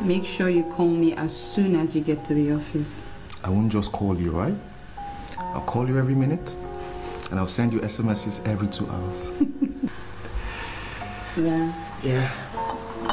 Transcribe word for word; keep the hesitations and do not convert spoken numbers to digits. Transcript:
make sure you call me as soon as you get to the office. I won't just call you, right? I'll call you every minute, and I'll send you S M Ses every two hours. Yeah. Yeah.